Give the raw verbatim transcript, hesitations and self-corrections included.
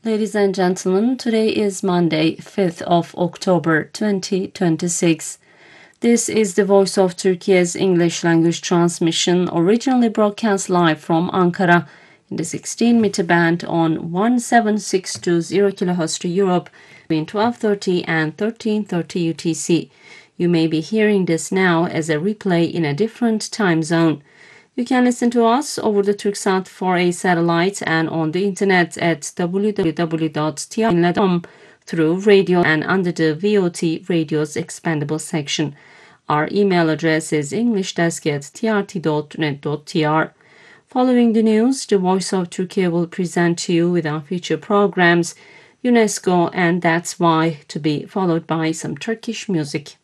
Ladies and gentlemen, today is Monday, fifth of October twenty twenty-six. This is the Voice of Turkey's English language transmission, originally broadcast live from Ankara in the sixteen meter band on one seven six two zero kilohertz to Europe between twelve thirty and thirteen thirty U T C. You may be hearing this now as a replay in a different time zone. You can listen to us over the Turksat four A satellite and on the internet at w w w dot t r dot com through radio and under the V O T Radio's expandable section. Our email address is englishdesk at t r t dot net dot t r. Following the news, the Voice of Turkey will present to you with our future programs, UNESCO and That's Why, to be followed by some Turkish music.